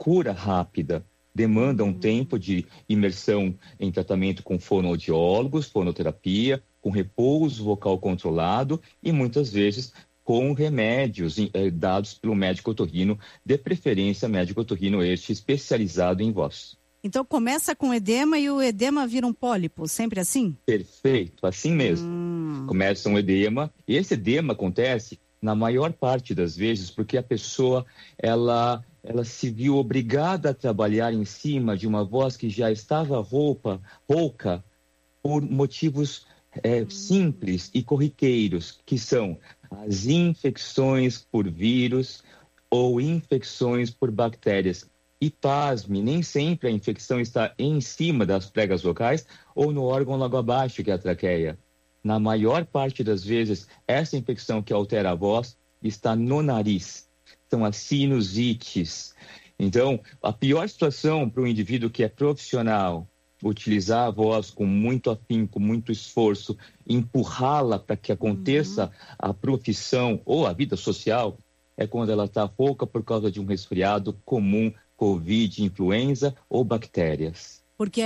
cura rápida. Demanda um tempo de imersão em tratamento com fonoaudiólogos, fonoterapia, com repouso vocal controlado e muitas vezes com remédios dados pelo médico otorrino, de preferência médico otorrino este especializado em voz. Então começa com edema e o edema vira um pólipo, sempre assim? Perfeito, assim mesmo. Começa um edema e esse edema acontece na maior parte das vezes porque a pessoa ela se viu obrigada a trabalhar em cima de uma voz que já estava rouca por motivos simples e corriqueiros, que são as infecções por vírus ou infecções por bactérias. E pasme, nem sempre a infecção está em cima das pregas vocais ou no órgão logo abaixo, que é a traqueia. Na maior parte das vezes, essa infecção que altera a voz está no nariz. São as sinusites. Então, a pior situação para um indivíduo que é profissional, utilizar a voz com muito afinco, com muito esforço, empurrá-la para que aconteça a profissão ou a vida social, é quando ela está rouca por causa de um resfriado comum, Covid, influenza ou bactérias. Porque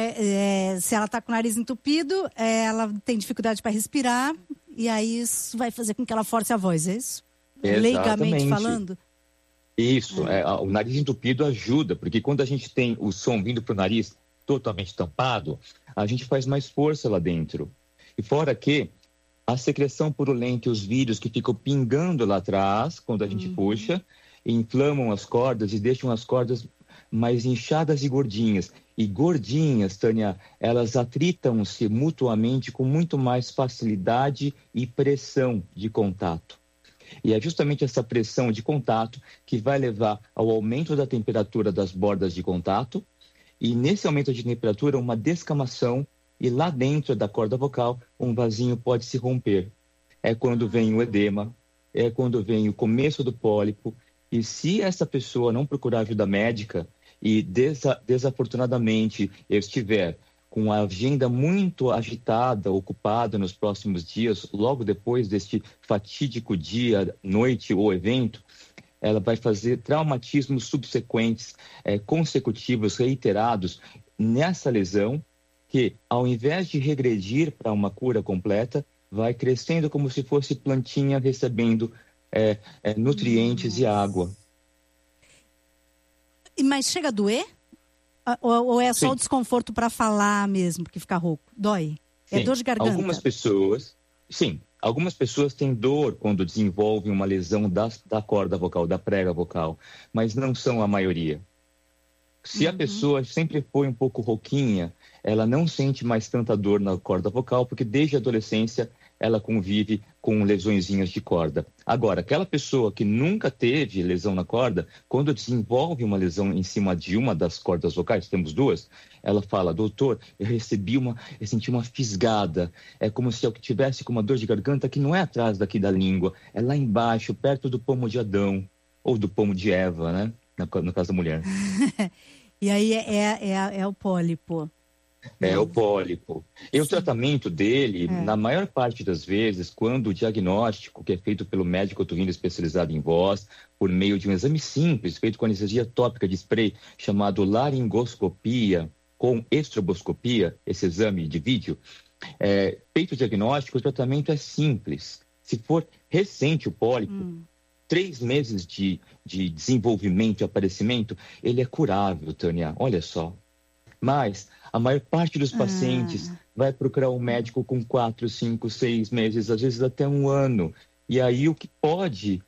se ela está com o nariz entupido, ela tem dificuldade para respirar e aí isso vai fazer com que ela force a voz, é isso? Leigamente falando? Isso, o nariz entupido ajuda, porque quando a gente tem o som vindo para o nariz totalmente tampado, a gente faz mais força lá dentro. E fora que a secreção purulenta e os vírus que ficam pingando lá atrás, quando a gente puxa, inflamam as cordas e deixam as cordas mais inchadas e gordinhas. E gordinhas, Tânia, elas atritam-se mutuamente com muito mais facilidade e pressão de contato. E é justamente essa pressão de contato que vai levar ao aumento da temperatura das bordas de contato e nesse aumento de temperatura uma descamação e lá dentro da corda vocal um vasinho pode se romper. É quando vem o edema, é quando vem o começo do pólipo e se essa pessoa não procurar ajuda médica e desafortunadamente estiver com a agenda muito agitada, ocupada nos próximos dias, logo depois deste fatídico dia, noite ou evento, ela vai fazer traumatismos subsequentes, consecutivos, reiterados nessa lesão, que ao invés de regredir para uma cura completa, vai crescendo como se fosse plantinha recebendo nutrientes e água. Mas chega a doer? Ou é só Sim. o desconforto para falar mesmo, porque fica rouco? Dói? Sim. É dor de garganta? Algumas pessoas têm dor quando desenvolvem uma lesão da corda vocal, da prega vocal, mas não são a maioria. Se a pessoa sempre foi um pouco rouquinha, ela não sente mais tanta dor na corda vocal, porque desde a adolescência ela convive com lesõezinhas de corda. Agora, aquela pessoa que nunca teve lesão na corda, quando desenvolve uma lesão em cima de uma das cordas vocais, temos duas, ela fala, doutor, eu senti uma fisgada, é como se eu tivesse com uma dor de garganta que não é atrás daqui da língua, é lá embaixo, perto do pomo de Adão, ou do pomo de Eva, né? No caso da mulher. E aí é o pólipo. É o pólipo. E o tratamento dele, na maior parte das vezes, quando o diagnóstico, que é feito pelo médico otorrino especializado em voz, por meio de um exame simples, feito com anestesia tópica de spray, chamado laringoscopia, com estroboscopia, esse exame de vídeo, feito o diagnóstico, o tratamento é simples. Se for recente o pólipo, 3 meses de desenvolvimento e aparecimento, ele é curável, Tânia, olha só. Mas a maior parte dos pacientes vai procurar um médico com 4, 5, 6 meses, às vezes até 1 ano. E aí o que pode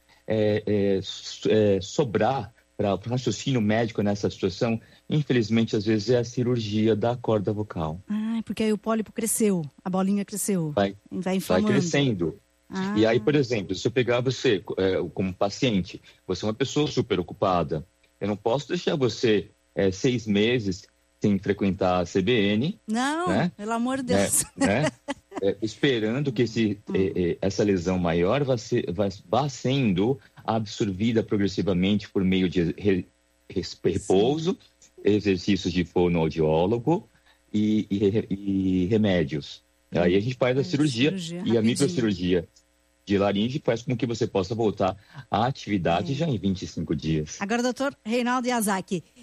sobrar para o raciocínio médico nessa situação, infelizmente, às vezes é a cirurgia da corda vocal. Porque aí o pólipo cresceu, a bolinha cresceu, vai inflamando. Vai crescendo. E aí, por exemplo, se eu pegar você como paciente, você é uma pessoa super ocupada, eu não posso deixar você 6 meses sem frequentar a CBN. Não, né? Pelo amor de Deus. Esperando que essa lesão maior vá sendo absorvida progressivamente por meio de repouso, exercícios de fonoaudiólogo e remédios. Aí a gente faz a cirurgia e a microcirurgia de laringe faz com que você possa voltar à atividade já em 25 dias. Agora, doutor Reinaldo Yazaki,